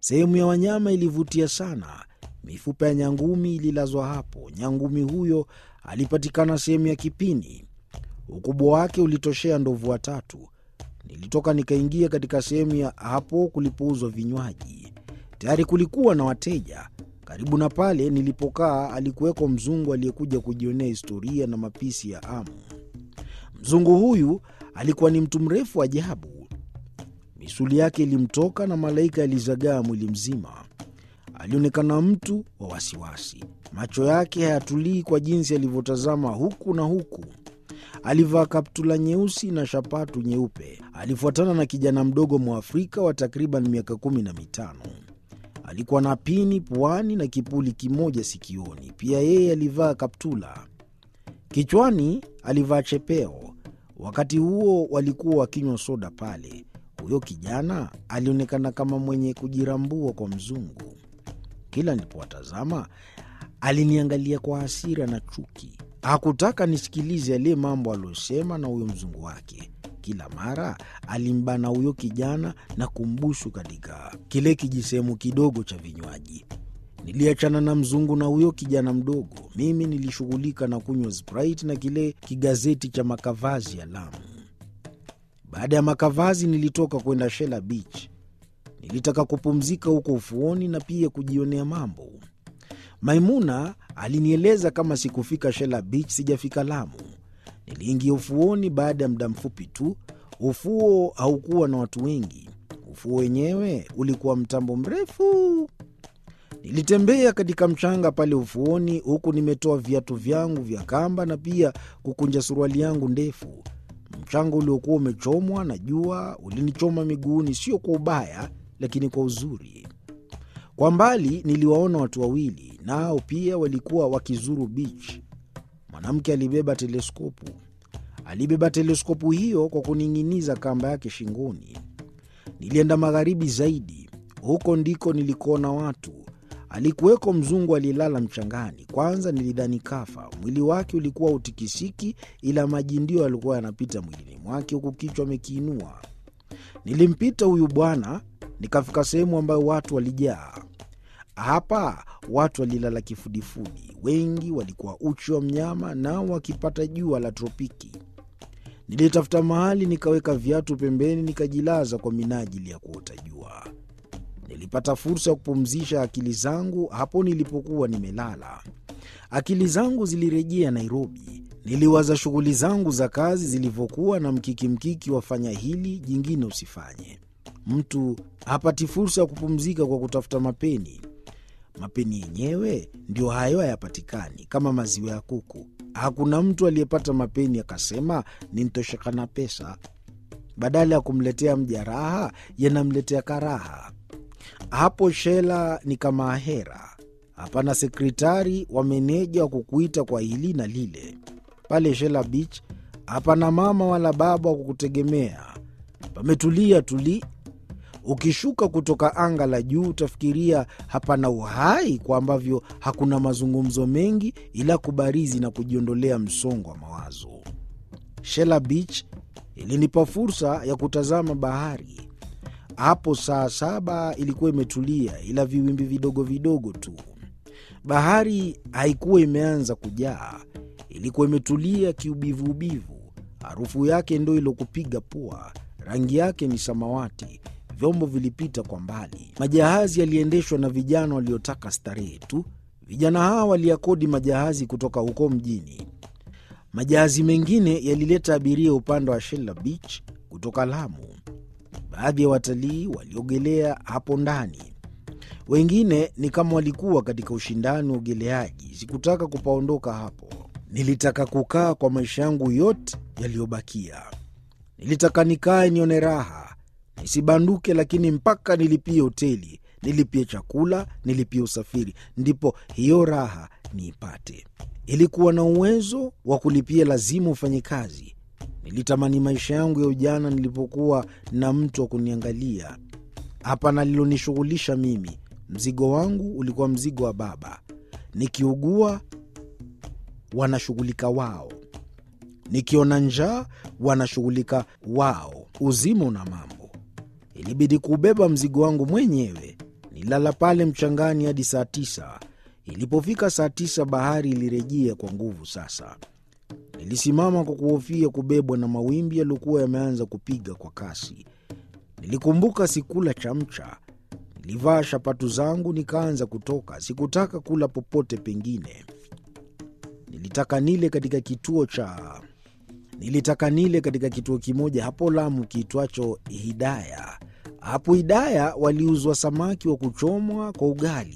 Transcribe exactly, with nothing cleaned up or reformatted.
Sehemu ya wanyama ilivutia sana. Mifupa ya nyangumi ililazwa hapo. Nyangumi huyo alipatikana sehemu ya kipini. Ukubwa wake ulitoshea ndovu watatu. Nilitoka nikaingia katika sehemu ya hapo kulipouzwa vinywaji. Tayari kulikuwa na wateja. Karibu na pale nilipokaa alikuweko mzungu aliyekuja kujionea historia na mapishi ya amu. Mzungu huyu alikuwa ni mtu mrefu ajabu. Misuli yake ilimtoka na malaika yalizagaa mwili mzima. Alionekana mtu wa wasiwasi. Macho yake hayatulii kwa jinsi alivyotazama huku na huku. Alivaa kaptula nyeusi na shapatu nyeupe. Alifuatana na kijana mdogo Mwafrika wa takriban miaka kumi na mitano. Alikuwa na pini puani na kipuli kimoja sikioni. Pia yeye alivaa kaptula. Kichwani alivaa chepeo. Wakati huo walikuwa wakinywa soda pale. Huyo kijana alionekana kama mwenye kujirambua kwa mzungu. Kila nilipowatazama aliniangalia kwa hasira na chuki. Hakutaka nisikilize yale mambo aliyosema na huyo mzungu wake. Kila mara alimbana huyo kijana na kumbusu katika kile kijisehemu kidogo cha vinywaji. Niliachana na mzungu na huyo kijana mdogo. Mimi nilishughulika na kunywa Sprite na kile kigazeti cha makavazi ya Lamu. Baada ya makavazi nilitoka kwenda Shela Beach. Nilitaka kupumzika huko ufuoni na pia kujionea mambo. Maimuna alinieleza kama sikufika Shela Beach sijafika Lamu. Niliingia ufuoni baada ya muda mfupi tu. Ufuo haukuwa na watu wengi. Ufuo wenyewe ulikuwa mtambo mrefu. Nilitembea katika mchanga pale ufuoni huku nimetoa viatu vyangu vya kamba na pia kukunja suruali yangu ndefu. Mchanga uliokuwa umechomwa na jua ulinichoma miguuni, sio kwa ubaya lakini kwa uzuri. Kwa mbali niliwaona watu wawili, nao pia walikuwa wakizuru beach. Mwanamke alibeba teleskopu. Alibeba teleskopu hiyo kwa kuning'iniza kamba yake shingoni. Nilienda magharibi zaidi. Huko ndiko nilikoona watu. Alikuweko mzungu alilala mchangani. Kwanza nilidhani kafa. Mwili wake ulikuwa utikisiki, ila maji ndio yalikuwa yanapita mwilini mwake huku kichwa amekiinua. Nilimpita huyu bwana, nikafika sehemu ambayo watu walijaa. Hapa watu walilala kifudifudi. Wengi walikuwa uchi wa mnyama nao wakipata jua la tropiki. Nilitafuta mahali nikaweka viatu pembeni nikajilaza kwa minajili ya kuota jua. Nilipata fursa ya kupumzisha akili zangu hapo nilipokuwa nimelala. Akili zangu zilirejea Nairobi. Niliwaza shughuli zangu za kazi zilivyokuwa na mkiki mkiki wafanya hili jingine usifanye. Mtu hapati fursa ya kupumzika kwa kutafuta mapeni. Mapeni yenyewe ndio hayo hayapatikani kama maziwa ya kuku. Hakuna mtu aliyepata mapeni akasema ninitosheka na pesa. Badala ya kumletea mja raha, yanamletea karaha. Hapo Shela ni kama ahera. Hapana sekretari wa meneja wa kukuita kwa hili na lile. Pale Shela Beach hapana mama wala baba wa kukutegemea. Pametulia tuli. Ukishuka kutoka anga la juu utafikiria hapana uhai, kwa ambavyo hakuna mazungumzo mengi ila kubarizi na kujiondolea msongo wa mawazo. Shela Beach ilinipa fursa ya kutazama bahari. Hapo saa saba ilikuwa imetulia ila viwimbi vidogo vidogo tu. Bahari haikuwa imeanza kujaa. Ilikuwa imetulia kiubivu ubivu. Harufu yake ndio ilokupiga pua. Rangi yake ni samawati. Vyombo vilipita kwa mbali. Majahazi yaliendeshwa na vijana waliotaka starehe tu. Vijana hawa waliakodi majahazi kutoka huko mjini. Majahazi mengine yalileta abiria upande wa Shela Beach kutoka Lamu. Baadhi ya watalii waliogelea hapo ndani. Wengine ni kama walikuwa katika ushindani wa ugeleaji. Sikutaka kupaondoka hapo. Nilitaka kukaa kwa maisha yangu yote yaliyobakia. Nilitaka nikae nione raha. Nisibanduke, lakini mpaka nilipie hoteli, nilipie chakula, nilipie usafiri, ndipo hiyo raha niipate. Ilikuwa na uwezo wa kulipia lazima ufanye kazi. Nilitamani maisha yangu ya ujana nilipokuwa na mtu wa kuniangalia. Hapa nalilonishughulisha mimi. Mzigo wangu ulikuwa mzigo wa baba. Nikiugua wanashughulika wao. Nikiona njaa wanashughulika wao. Uzima una mambo. Ilibidi kubeba mzigo wangu mwenyewe. Nililala pale mchangani hadi saa tisa. Ilipofika saa tisa, bahari ilirejea kwa nguvu sasa. Nilisimama kwa kuhofia kubebwa na mawimbi yaliyokuwa yameanza kupiga kwa kasi. Nilikumbuka sikula chamcha. Nilivaa shapatu zangu nikaanza kutoka. Sikutaka kula popote pengine. Nilitaka nile katika kituo cha Nilitaka nile katika kituo kimoja hapo Lamu kiitwacho Hidaya. Hapo Hidaya waliuzwa samaki wa kuchomwa kwa ugali.